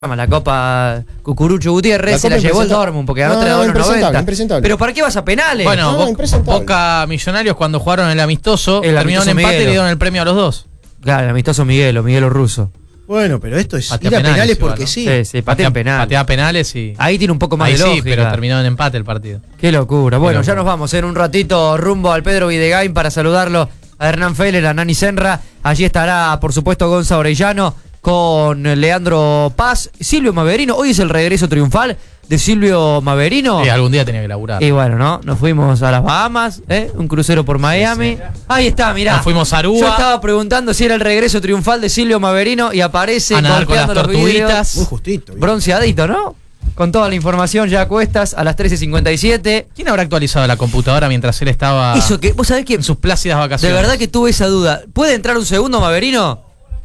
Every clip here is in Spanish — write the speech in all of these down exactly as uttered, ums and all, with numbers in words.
La Copa Cucurucho Gutiérrez La se la llevó el Dortmund porque ganó no, tres a dos en los noventa. Impresentable. Pero ¿para qué vas a penales? Bueno, No, Bo impresentable. Boca Millonarios cuando jugaron el amistoso, El terminaron amistoso en empate y Miguelo. le dieron el premio a los dos. Claro, el amistoso Miguelo, Miguelo Russo. Bueno, pero esto es Patea ir a penales penales igual, porque ¿no? sí. Sí, sí, patea penal. Patea penales y. Ahí tiene un poco más Ahí de sí, lógica. pero terminó en empate el partido. Qué locura. Bueno, Qué ya locura. nos vamos en un ratito rumbo al Pedro Videgain para saludarlo a Hernán Feller, a Nani Senra. Allí estará, por supuesto, Gonza Orellano con Leandro Paz, Silvio Maverino. Hoy es el regreso triunfal de Silvio Maverino. Sí, algún día tenía que laburar. Y bueno, ¿no? Nos fuimos a las Bahamas, ¿eh? Un crucero por Miami. Sí, sí. Ahí está, mirá. Nos fuimos a Aruba. Yo estaba preguntando si era el regreso triunfal de Silvio Maverino y aparece A nadar con golpeando las los vidrios. tortuguitas. Muy justito. bien. Bronceadito, ¿no? Con toda la información ya a cuestas a las trece cincuenta y siete. ¿Quién habrá actualizado la computadora mientras él estaba Eso que, vos sabés que en sus plácidas de vacaciones? verdad que tuve esa duda. ¿Puede entrar un segundo, Maverino?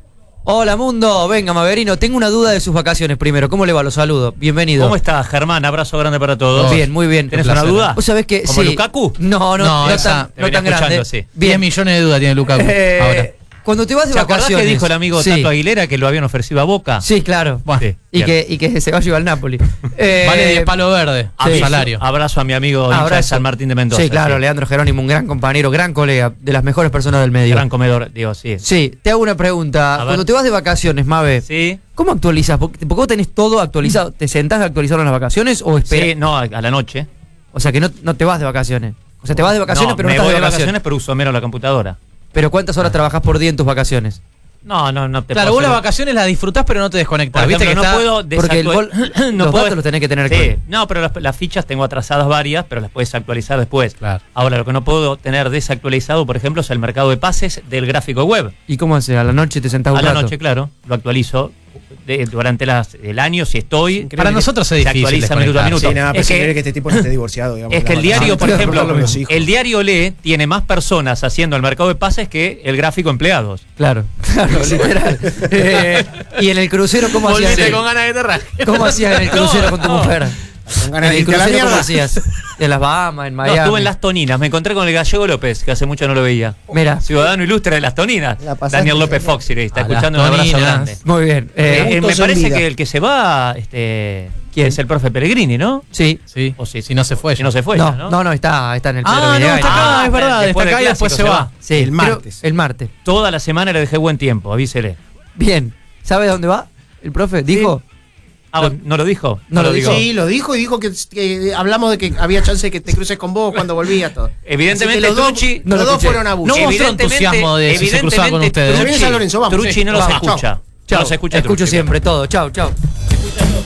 Hola, mundo. Venga, Maverino. Tengo una duda de sus vacaciones primero. ¿Cómo le va? Los saludo. Bienvenido. ¿Cómo estás, Germán? Abrazo grande para todos. Bien, muy bien. ¿Tenés Un una placer. duda? ¿Vos sabés que ¿Como sí. Lukaku? No, no, No, no, esa tan, te no tan venía grande. escuchando, sí. diez millones de dudas tiene Lukaku Eh, ahora. Cuando te vas de ¿Te acordás vacaciones. que dijo el amigo Sí. Tato Aguilera que lo habían ofrecido a Boca? Sí, claro. Bueno, Sí. Y Bien. que, y que se vaya al Napoli. Eh, vale diez palos verdes. A Sí. mi- Salario. Abrazo a mi amigo hincha de abrazo. San Martín de Mendoza. Sí, claro, Leandro Jerónimo, un gran compañero, gran colega, de las mejores personas del medio. Gran comedor, digo, sí. Sí, te hago una pregunta. A ver. Cuando te vas de vacaciones, Mave, Sí. ¿cómo actualizas? Porque, porque vos tenés todo actualizado. ¿Te sentás a actualizarlo en las vacaciones o esperas? Sí, no, a, a la noche. O sea, que no, no te vas de vacaciones. O sea, te vas de vacaciones, no, pero no me estás voy de de vacaciones. vacaciones, pero uso menos la computadora. Pero ¿cuántas horas trabajás por día en tus vacaciones? No, no, no te Claro, puedo vos las hacer- vacaciones las disfrutás, pero no te desconectás. Por ¿Viste ejemplo, que no está- puedo Porque el desactual- gol- no los puedo- datos los tenés que tener Sí, claro. no, pero las, las fichas tengo atrasadas varias, pero las puedes actualizar después. Claro. Ahora, lo que no puedo tener desactualizado, por ejemplo, es el mercado de pases del gráfico web. ¿Y cómo haces? ¿A la noche te sentás un A la rato? noche, claro, lo actualizo de- durante las, el año, si estoy. Increíble. Para nosotros es se difícil actualiza minuto a minuto. Sí, nada, pero es, es que, que este tipo no esté divorciado, digamos. es que el la- diario, la- por la- ejemplo, con los hijos. el diario Lee tiene más personas haciendo el mercado de pases que el gráfico empleados. Claro, claro, literal. Eh, y en el crucero, ¿cómo hacías? Volviste con ganas de terrar. ¿Cómo hacías en el crucero No, con tu no. mujer? Con ganas En de el irte a la crucero, ¿cómo mierda. hacías? En las Bahamas, en No, Miami. estuve en Las Toninas, me encontré con el gallego López, que hace mucho no lo veía. Mira, Ciudadano ilustre de Las Toninas. La pasaste Daniel López genial. Fox, sí, está A escuchando, Las un abrazo Toninas. grande. muy bien. Eh, Eh, eh, me Gustos en parece vida. que el que se va este, ¿Quién? es el profe Pellegrini, ¿no? sí. Sí. O sí. Si no se fue. Si no se fue, No, ya, ¿no? no, no, está, está en el Pedro Ah, no, Videgain. está acá, Ah, es verdad. después Está del acá y después se clásico se va. va. Sí, El creo- martes. el martes. Toda la semana le dejé buen tiempo, avísele. Bien. ¿Sabe dónde va? ¿El profe? ¿Dijo? Ah, Lo- ¿no lo dijo? No lo dijo. Sí, lo dijo y dijo que, que hablamos de que había chance de que te cruces con vos cuando volvías todo. Evidentemente, Así que los Trucci- dos, no los lo dos escuché. fueron abusos. No mostró Evidentemente- entusiasmo de si se cruzaba con evidentemente ustedes. Pero viene San Lorenzo, vamos. Trucci no Sí, los vamos, escucha. Chao. No los escucha Escucho Trucci. siempre todo. Chau, chau.